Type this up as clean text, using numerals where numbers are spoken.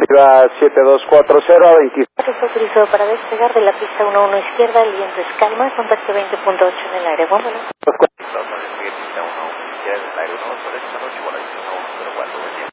Viva 7240 a 20. Está autorizado para despegar de la pista 11 izquierda, el viento es calma, contacto 20.8 en el aire, bueno. Pista 1 izquierda, el aire 1, por esta noche, bueno, 104,